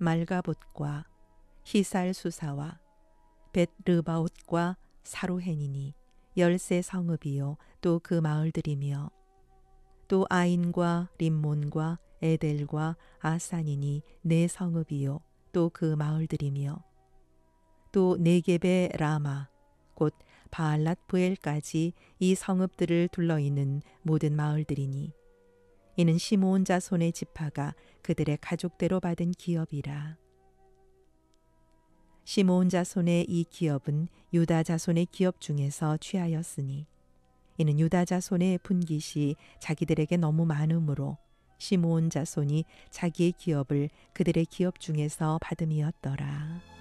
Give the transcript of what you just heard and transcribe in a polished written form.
말가봇과 히살수사와 벳르바옷과 사로헨이니 13성읍이요 또 그 마을들이며 또 아인과 림몬과 에델과 아산이니 4성읍이요 또 그 마을들이며 또 네겝의 라마 곧 바알랏브엘까지 이 성읍들을 둘러있는 모든 마을들이니 이는 시므온 자손의 지파가 그들의 가족대로 받은 기업이라. 시므온 자손의 이 기업은 유다 자손의 기업 중에서 취하였으니 이는 유다 자손의 분깃이 자기들에게 너무 많으므로 시므온 자손이 자기의 기업을 그들의 기업 중에서 받음이었더라.